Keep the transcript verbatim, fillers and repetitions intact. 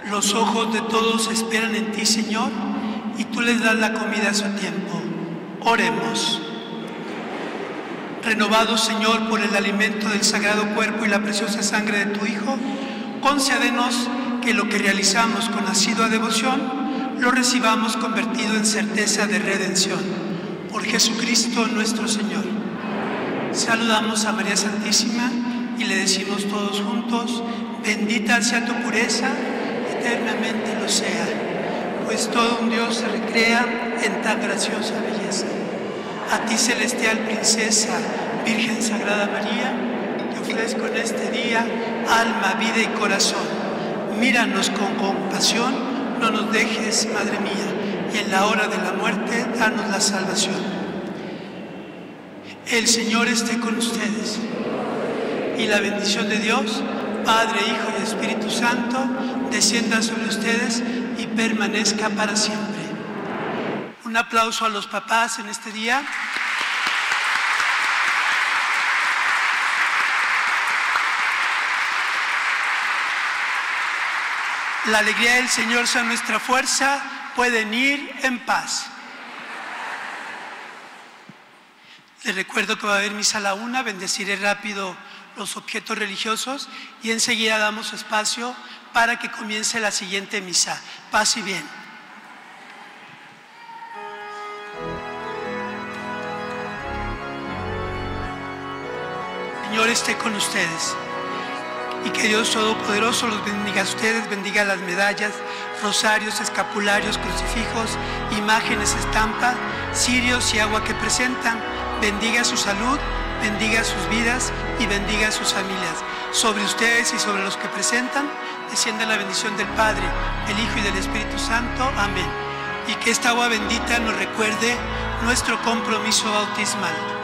Los ojos de todos esperan en ti, Señor, y tú les das la comida a su tiempo. Oremos. Renovados, Señor, por el alimento del sagrado cuerpo y la preciosa sangre de tu Hijo, concédenos que lo que realizamos con asidua devoción lo recibamos convertido en certeza de redención. Por Jesucristo nuestro Señor. Saludamos a María Santísima y le decimos todos juntos: bendita sea tu pureza, eternamente lo sea, pues todo un Dios se recrea en tan graciosa belleza. A ti, celestial princesa, Virgen Sagrada María, te ofrezco en este día alma, vida y corazón. Míranos con compasión, no nos dejes, Madre mía, y en la hora de la muerte, danos la salvación. El Señor esté con ustedes, y la bendición de Dios, Padre, Hijo y Espíritu Santo, descienda sobre ustedes y permanezca para siempre. Un aplauso a los papás en este día. La alegría del Señor sea nuestra fuerza. Pueden ir en paz. Les recuerdo que va a haber misa a la una. Bendeciré rápido los objetos religiosos y enseguida damos espacio para que comience la siguiente misa. Paz y bien. Señor esté con ustedes y que Dios Todopoderoso los bendiga a ustedes, bendiga las medallas, rosarios, escapularios, crucifijos, imágenes, estampa, cirios y agua que presentan, bendiga su salud, bendiga sus vidas y bendiga sus familias. Sobre ustedes y sobre los que presentan, descienda la bendición del Padre, del Hijo y del Espíritu Santo. Amén. Y que esta agua bendita nos recuerde nuestro compromiso bautismal.